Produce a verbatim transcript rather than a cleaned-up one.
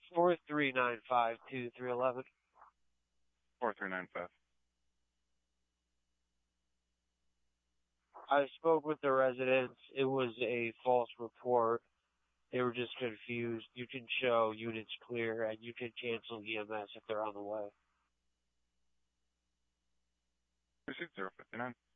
four three nine five two three eleven. four three nine five. I spoke with the residents. It was a false report. They were just confused. You can show units clear, and you can cancel E M S if they're on the way. Received zero fifty-nine.